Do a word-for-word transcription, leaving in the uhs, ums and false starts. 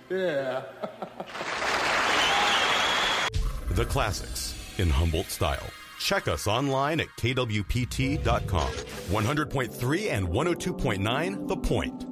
Yeah. The classics in Humboldt style. Check us online at K W P T dot com. one hundred point three and one oh two point nine The Point.